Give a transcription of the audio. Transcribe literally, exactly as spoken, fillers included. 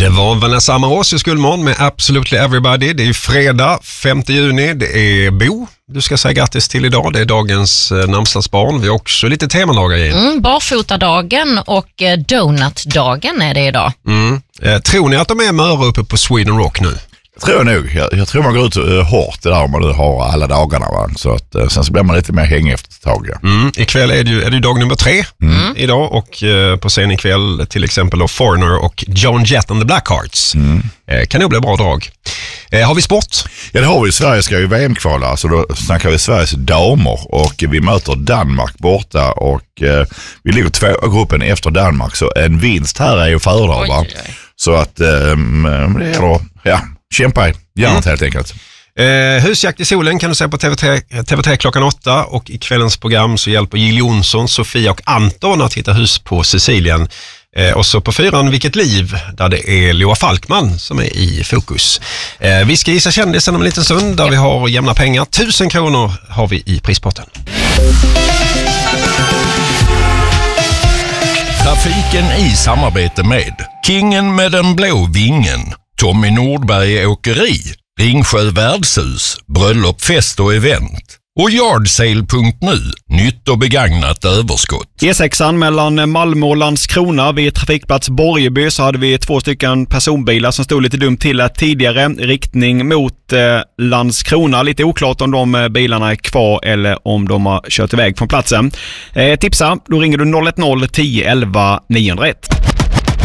Det var Vanessa Amaros i Skuldmorgon med Absolutely Everybody. Det är ju fredag, femte juni. Det är Bo. Du ska säga grattis till idag. Det är dagens eh, namnsdagsbarn. Vi har också lite temadagar i. Mm, barfotadagen och eh, donutdagen är det idag. Mm. Eh, tror ni att de är möra uppe på Sweden Rock nu? Tror jag nog. Jag, jag tror man går ut uh, hårt det där om man nu har alla dagarna. Va? Så att, uh, sen så blir man lite mer hängig efter ett tag. Ja. Mm. Ikväll är det ju är det dag nummer tre Mm. idag och uh, på scen ikväll till exempel då Foreigner och Joan Jett and the Blackhearts. Mm. Uh, kan nog bli bra drag. Uh, har vi sport? Ja, det har vi. Sverige ska ju V M-kvala, så då snackar vi Sveriges damer och vi möter Danmark borta och uh, vi ligger två gruppen efter Danmark, så en vinst här är ju föredra, va? Så att um, det är då, ja, kämpa gärna mm. helt enkelt. Eh, husjakt i solen kan du se på T V T, T V T klockan åtta och i kvällens program så hjälper Jill Johnson, Sofia och Anton att hitta hus på Sicilien. Eh, och så på fyran Vilket liv, där det är Loa Falkman som är i fokus. Eh, vi ska gissa kändisen om en liten stund där vi har jämna pengar. Tusen kronor har vi i prispotten. Trafiken i samarbete med Kingen med den blå vingen, Tommy Nordberg Åkeri, Ringsjö Värdshus, Bröllop, fest och event och Yardsale punkt nu, nytt och begagnat överskott. E sexan mellan Malmö och Landskrona vid trafikplats Borgeby så hade vi två stycken personbilar som stod lite dumt till tidigare, riktning mot eh, Landskrona. Lite oklart om de bilarna är kvar eller om de har kört iväg från platsen. Eh, tipsa, då ringer du noll ett noll tio elva nio noll ett.